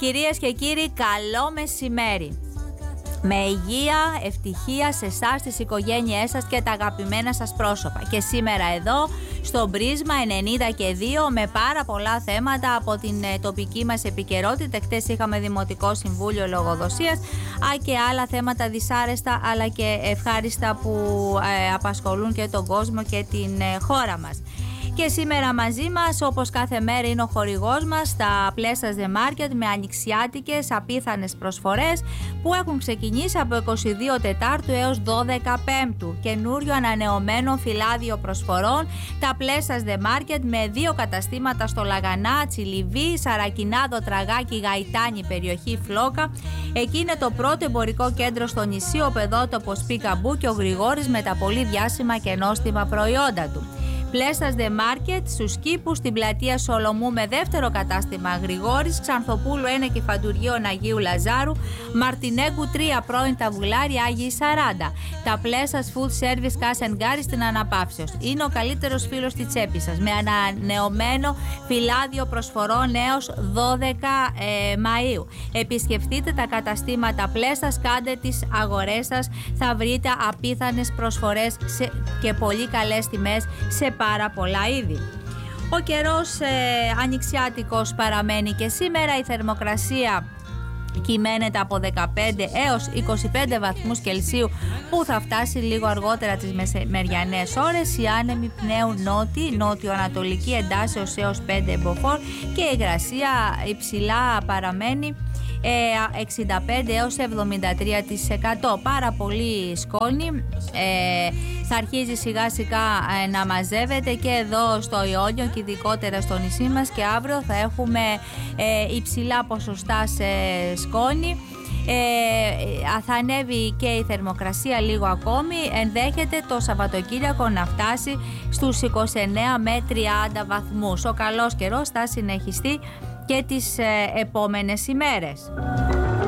Κυρίες και κύριοι, καλό μεσημέρι. Με υγεία, ευτυχία σε εσάς, τις οικογένειές σας και τα αγαπημένα σας πρόσωπα. Και σήμερα εδώ στο Πρίσμα 92 με πάρα πολλά θέματα από την τοπική μας επικαιρότητα. Χτες είχαμε Δημοτικό Συμβούλιο Λογοδοσίας και άλλα θέματα δυσάρεστα αλλά και ευχάριστα που απασχολούν και τον κόσμο και την χώρα μας. Και σήμερα μαζί μας, όπως κάθε μέρα, είναι ο χορηγός μας, τα Plessas The Market, με ανοιξιάτικες απίθανες προσφορές που έχουν ξεκινήσει από 22 Τετάρτου έως 12 Πέμπτου. Καινούριο ανανεωμένο φυλάδιο προσφορών, τα Plessas The Market, με 2 καταστήματα στο Λαγανά, Τσιλιβί, Σαρακινάδο, Τραγάκι, Γαϊτάνη, περιοχή Φλόκα. Εκεί είναι το πρώτο εμπορικό κέντρο στο νησί, ο παιδότοπος Πικαμπού και ο Γρηγόρης με τα πολύ διάσημα και νόστιμα προϊόντα του. Plessas The Market στους Κήπους, στην πλατεία Σολομού με δεύτερο κατάστημα Γρηγόρης, Ξανθοπούλου 1 και Φαντουργίων Αγίου Λαζάρου, Μαρτινέγκου 3 πρώην Ταβουλάρη Άγιοι 40. Τα Plessas Food Service Cash and Carry στην Αναπαύσεως. Είναι ο καλύτερος φίλος στη τσέπη σας, με ανανεωμένο φυλάδιο προσφορών έως 12 Μαΐου. Επισκεφτείτε τα καταστήματα Plessas, κάντε τις αγορές σας, θα βρείτε απίθανες προσφορές και πολύ καλές τιμές σε πάρα πολλά είδη. Ο καιρός ανοιξιάτικος παραμένει και σήμερα. Η θερμοκρασία κυμαίνεται από 15 έως 25 βαθμούς Κελσίου, που θα φτάσει λίγο αργότερα τις μεσημεριανές ώρες. Οι άνεμοι πνέουν νότιο-ανατολική εντάσεως έως 5 μποφόρ και η υγρασία υψηλά παραμένει 65 έως 73%. Πάρα πολύ σκόνη. Θα αρχίζει σιγά σιγά να μαζεύεται και εδώ στο Ιόνιο και ειδικότερα στο νησί μας, και αύριο θα έχουμε υψηλά ποσοστά σε σκόνη. Θα ανέβει και η θερμοκρασία λίγο ακόμη. Ενδέχεται το Σαββατοκύριακο να φτάσει στους 29 με 30 βαθμούς. Ο καλός καιρός θα συνεχιστεί και τις επόμενες ημέρες.